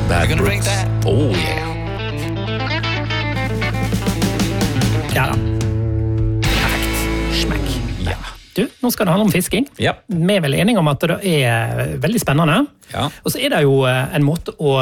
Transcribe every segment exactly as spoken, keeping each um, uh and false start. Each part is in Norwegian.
Bad Brooks. Oh yeah. Ja da. Perfekt. Smekk. Ja. Du, nå skal det handle om fisking. Ja. Vi er vel enige om at det er veldig spennende. Ja. Og så er det jo en måte å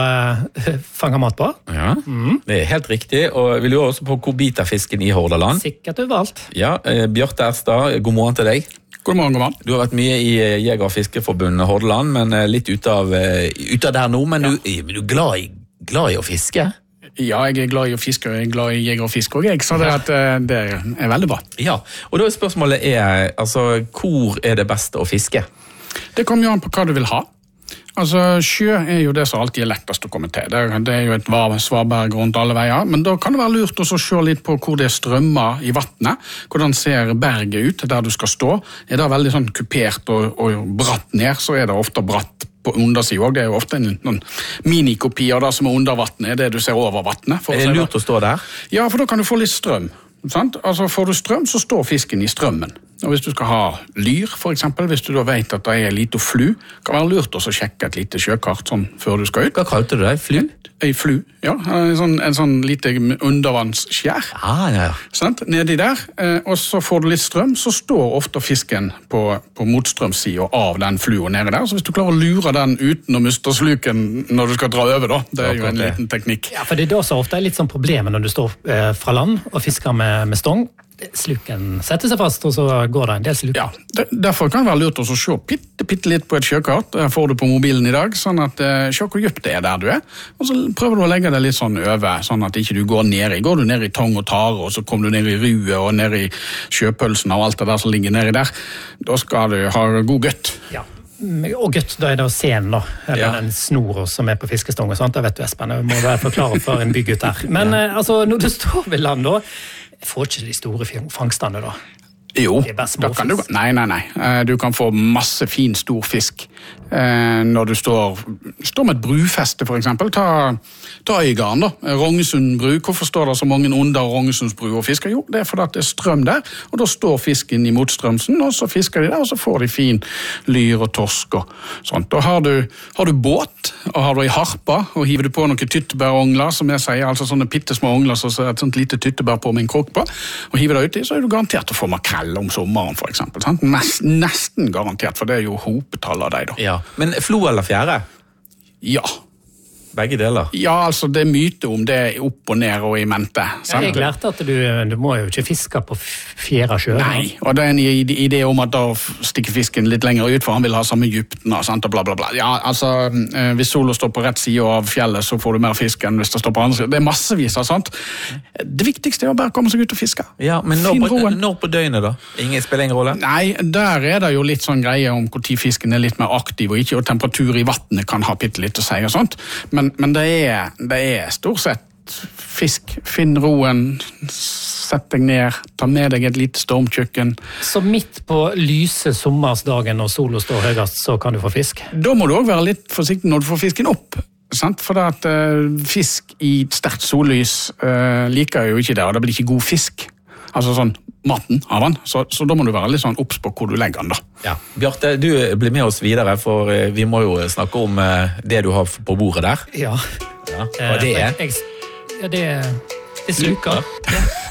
fange mat på. Ja, mm. Det er helt riktig. Og vi lurer også på hvor biter fisken i Hordaland. Sikkert overalt. Ja, Bjarte Erstad, god morgen til deg. God morgen, god morgen. Du har vært mye i Jeger- og Fiskerforbundet Hordaland, men litt ut av, ut av der nå. Men du, ja. du er glad i, glad i å fiske? Ja, jeg er glad i å fiske, og jeg er glad i jeger og fisk, og jeg sa det at det er veldig bra. Ja, og da er spørsmålet er, altså, hvor er det beste å fiske? Det kommer jo an på hva du vil ha. Altså, sjø er jo det som alltid er lettest å komme til. Det er, det er jo et svaberg rundt alle veier, men da kan det være lurt å se litt på hvor det strømmer i vattnet. Hvordan ser berget ut der du skal stå? Er det veldig sånn kupert og, og bratt ned, så er det ofte bratt på undersiden også. Det er jo ofte en, en minikopi av det som er under vattnet, det du ser over vattnet. Er det lurt å stå der? Ja, for da kan du få litt strøm. Sant? Altså, får du strøm, så står fisken i strømmen. Og hvis du skal ha lyr, for eksempel, hvis du da vet at det er lite flu, kan være lurt å sjekke et lite sjøkart sånn før du skal ut. Hva kalte du det? Flu? En flu, ja. En sånn, en sånn lite undervannsskjær. Ah, ja. Sant? Nedi der, og så får du litt strøm, så står ofte fisken på, på motstrømsiden av den flua nede der. Så hvis du klarer å lure den uten å miste sluken når du skal dra over, da, det er jo en liten teknikk. Ja, for det er da så ofte er litt sånn problemet når du står eh, fra land og fisker med, med stong. Sluken setter seg fast, og så går det en del sluk. Ja, derfor kan det være lurt å se pitte, pitte litt på et sjøkart. Det får du på mobilen i dag, sånn at uh, se hvor dypt det er der du er. Og så prøver du å legge det litt sånn over, sånn at ikke du går ned i. Går du ned i tong og tare, og så kommer du ned i rue og ned i sjøpølsen og alt det der som ligger nedi der, da skal du ha god gøtt. Ja. Og gøtt, da er det sen da, eller ja. en snor som er på fiskestong og sånt, det vet du Espen, jeg må være forklare for en bygget der. Men ja. uh, altså, når du står ved land da, jeg får ikke de store fangstene da. Jo, da kan du, nei, nei, nei. Du kan få masse fin stor fisk når du står, står med et brufeste, for eksempel. Ta, ta Øygarden, da. Rognesund bru. Hvorfor står det så mange under Rognesunds bru og fisker? Jo, det er fordi det er strøm der, og da står fisken i motstrømsen, og så fisker de der, og så får de fin lyr og torsk og sånt. Da har du, har du båt, og har du i harpa, og hiver du på noen tyttebærongler, som jeg sier, altså sånne pittesmå ongler, så er et sånt lite tyttebær på med en krok på, og hiver det uti, så er du garantert å få makrell om sommeren, for eksempel. Sant? Nest, nesten garantert, for det er jo hopetall av deg da. Ja. Men flo eller fjære? Ja. Begge deler? Ja, altså det er myte om det er opp og ned og i mente. Ja, jeg lærte at du, du må jo ikke fiske på fjære sjø. Nei, og det er en idé om at da stikker fisken litt lenger ut, for han vil ha samme dybden og sant, og bla bla bla. Ja, altså, hvis solen står på rett side av fjellet, så får du mer fisk enn hvis det står på andre side. Det er massevis av sånt. Det viktigste er å bare komme seg ut og fiske. Ja, men når på, når på døgnet da? Ingen spiller ingen rolle? Nei, der er det jo litt sånn greie om hvor tid fisken er litt mer aktiv, og ikke, og temperatur i vattnet kan ha pitt litt å si og sånt. Men Men det er, det er stort sett fisk. Finn roen, sett deg ned, ta med deg et lite stormkjøkken. Så midt på lyse sommersdagen når solen står høyest, så kan du få fisk? Da må du også være litt forsiktig når du får fisken opp. Sant? For at uh, fisk i sterkt sollys uh, liker jo ikke det, og det blir ikke god fisk. Altså sånn maten av den, så, så da må du være litt sånn opps på hvor du legger den da. Ja. Bjarte, du blir med oss videre, for vi må jo snakke om det du har på bordet der. Ja. Ja. Hva det er? Jeg, jeg, ja, det, det sluker. Ja.